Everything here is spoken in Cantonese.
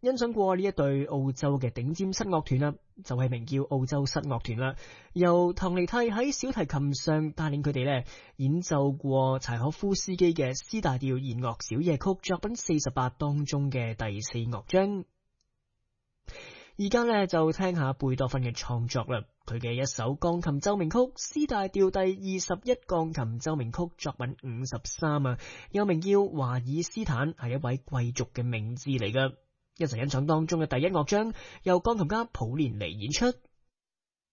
欣賞過呢一隊澳洲嘅頂尖室樂團啦，就係名叫澳洲室樂團啦。由唐尼蒂喺小提琴上帶領佢哋咧演奏過柴可夫斯基嘅 C 大調弦樂小夜曲作品48當中嘅第4樂章。而家咧就聽下貝多芬嘅創作啦，佢嘅一首鋼琴奏鳴曲 C 大調第21鋼琴奏鳴曲作品53啊，又名叫華爾斯坦，係一位貴族嘅名字嚟噶。一齊欣賞當中嘅第1樂章，由鋼琴家普連尼演出。